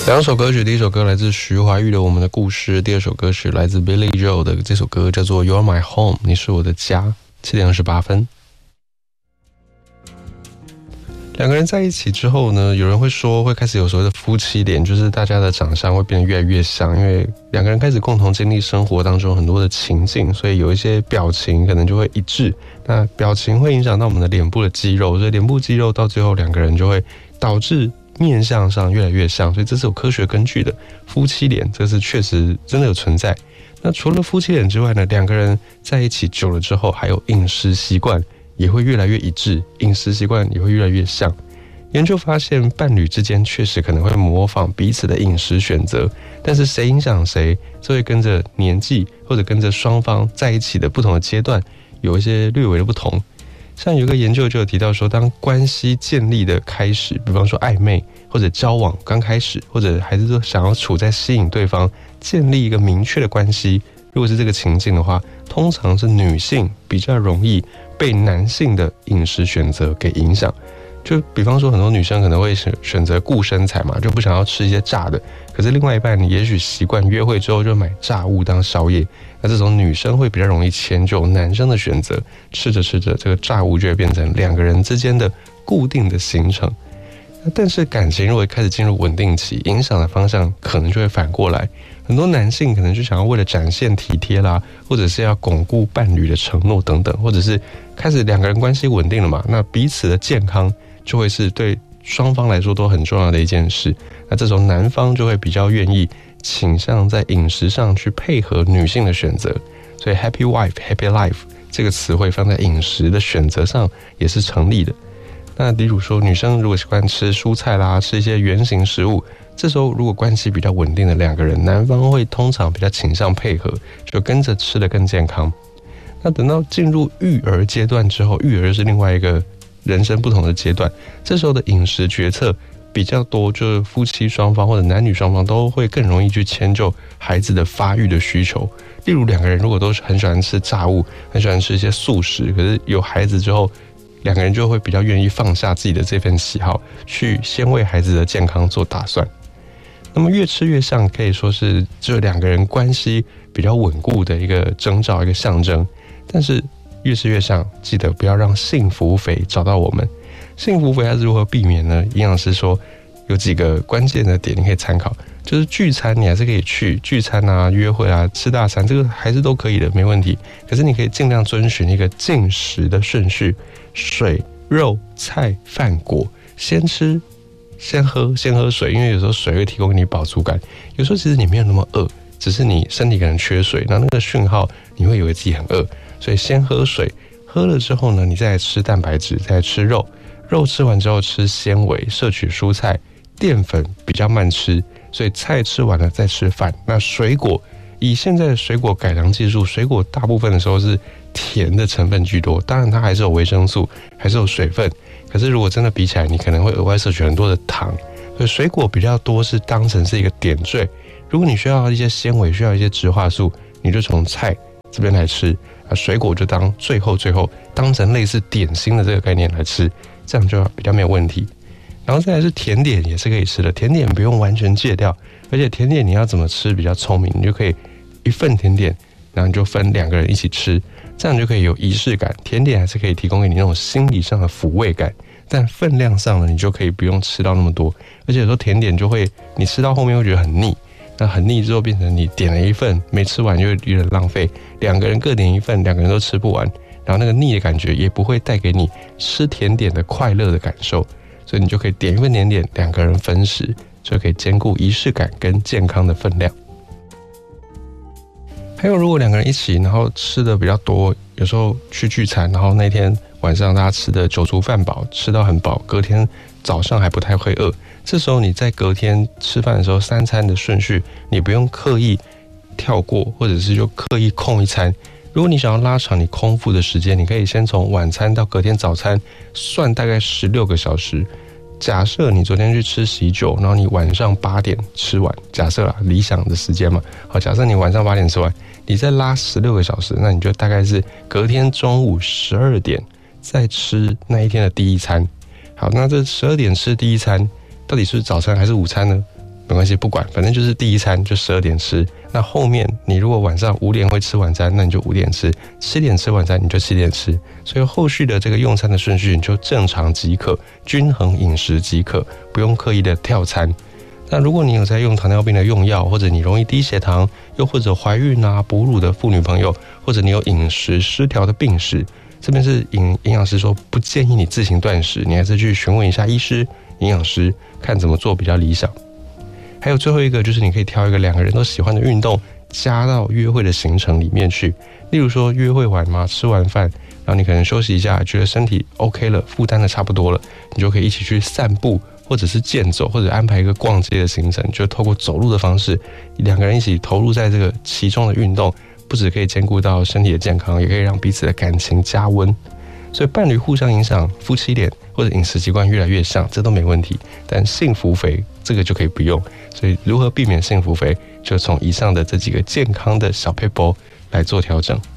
两首歌曲，第一首歌来自徐怀钰的《我们的故事》，第二首歌曲来自 Billy Joel 的这首歌叫做 You're My Home， 你是我的家。7:28。两个人在一起之后呢，有人会说会开始有所谓的夫妻脸，就是大家的长相会变得越来越像，因为两个人开始共同经历生活当中很多的情境，所以有一些表情可能就会一致。那表情会影响到我们的脸部的肌肉，所以脸部肌肉到最后两个人就会导致面相上越来越像，所以这是有科学根据的。夫妻脸这是确实真的有存在。那除了夫妻脸之外呢，两个人在一起久了之后，还有饮食习惯也会越来越一致，饮食习惯也会越来越像。研究发现，伴侣之间确实可能会模仿彼此的饮食选择，但是谁影响谁，就会跟着年纪或者跟着双方在一起的不同的阶段有一些略微的不同。像有一个研究就有提到说，当关系建立的开始，比方说暧昧或者交往刚开始，或者还是说想要处在吸引对方，建立一个明确的关系，如果是这个情境的话，通常是女性比较容易被男性的饮食选择给影响。就比方说很多女生可能会选择顾身材嘛，就不想要吃一些炸的，可是另外一半你也许习惯约会之后就买炸物当宵夜，那这种女生会比较容易迁就男生的选择，吃着吃着这个炸物就会变成两个人之间的固定的行程。但是感情如果开始进入稳定期，影响的方向可能就会反过来，很多男性可能就想要为了展现体贴啦，或者是要巩固伴侣的承诺等等，或者是开始两个人关系稳定了嘛，那彼此的健康就会是对双方来说都很重要的一件事。那这种男方就会比较愿意倾向在饮食上去配合女性的选择，所以 Happy Wife Happy Life 这个词汇放在饮食的选择上也是成立的。那例如说女生如果习惯吃蔬菜啦，吃一些原型食物，这时候如果关系比较稳定的两个人，男方会通常比较倾向配合，就跟着吃得更健康。那等到进入育儿阶段之后，育儿是另外一个人生不同的阶段，这时候的饮食决策比较多，就是夫妻双方或者男女双方都会更容易去迁就孩子的发育的需求。例如两个人如果都很喜欢吃炸物，很喜欢吃一些素食，可是有孩子之后，两个人就会比较愿意放下自己的这份喜好，去先为孩子的健康做打算。那么越吃越像可以说是这两个人关系比较稳固的一个征兆，一个象征。但是越吃越像，记得不要让幸福肥找到我们。幸福肥它是如何避免呢？营养师说有几个关键的点你可以参考，就是聚餐你还是可以去聚餐啊、约会啊、吃大餐，这个还是都可以的，没问题。可是你可以尽量遵循一个进食的顺序，水、肉、菜、饭、果，先吃先喝水，因为有时候水会提供给你饱足感，有时候其实你没有那么饿，只是你身体可能缺水，然后那个讯号你会以为自己很饿，所以先喝水，喝了之后呢，你再来吃蛋白质，再来吃肉，肉吃完之后吃纤维，摄取蔬菜，淀粉比较慢吃，所以菜吃完了再吃饭。那水果，以现在的水果改良技术，水果大部分的时候是甜的成分居多，当然它还是有维生素，还是有水分，可是如果真的比起来，你可能会额外摄取很多的糖，所以水果比较多是当成是一个点缀。如果你需要一些纤维，需要一些植化素，你就从菜这边来吃，水果就当最后当成类似点心的这个概念来吃，这样就比较没有问题。然后再来是甜点也是可以吃的，甜点不用完全戒掉，而且甜点你要怎么吃比较聪明，你就可以一份甜点，然后你就分两个人一起吃，这样就可以有仪式感。甜点还是可以提供给你那种心理上的抚慰感，但分量上呢，你就可以不用吃到那么多。而且有时候甜点就会你吃到后面会觉得很腻，那很腻之后变成你点了一份没吃完就有点浪费，两个人各点一份，两个人都吃不完，然后那个腻的感觉也不会带给你吃甜点的快乐的感受，所以你就可以点一份甜点，两个人分食，就可以兼顾仪式感跟健康的分量。还有如果两个人一起，然后吃的比较多，有时候去聚餐，然后那天晚上大家吃的酒足饭饱，吃到很饱，隔天早上还不太会饿，这时候你在隔天吃饭的时候，三餐的顺序你不用刻意跳过，或者是就刻意空一餐。如果你想要拉长你空腹的时间，你可以先从晚餐到隔天早餐算大概16个小时。假设你昨天去吃喜酒，然后你晚上8点吃完，假设啦，理想的时间嘛，好，假设你晚上8点吃完，你再拉16个小时，那你就大概是隔天中午12点再吃那一天的第一餐。好，那这12点吃第一餐，到底是早餐还是午餐呢？ 没关系，不管，反正就是第一餐就12点吃。那后面你如果晚上5点会吃晚餐，那你就5点吃；7点吃晚餐，你就7点吃。所以后续的这个用餐的顺序你就正常即可，均衡饮食即可，不用刻意的跳餐。那如果你有在用糖尿病的用药，或者你容易低血糖，又或者怀孕哺乳的妇女朋友，或者你有饮食失调的病史，这边是营养师说不建议你自行断食，你还是去询问一下医师、营养师，看怎么做比较理想。还有最后一个就是你可以挑一个2个人都喜欢的运动，加到约会的行程里面去。例如说约会完吃完饭，然后你可能休息一下，觉得身体 OK 了，负担的差不多了，你就可以一起去散步，或者是健走，或者安排一个逛街的行程，就透过走路的方式，2个人一起投入在这个其中的运动，不只可以兼顾到身体的健康，也可以让彼此的感情加温。所以伴侣互相影响，夫妻脸或者饮食习惯越来越像，这都没问题。但幸福肥这个就可以不用。所以如何避免幸福肥，就从以上的这几个健康的小撇步来做调整。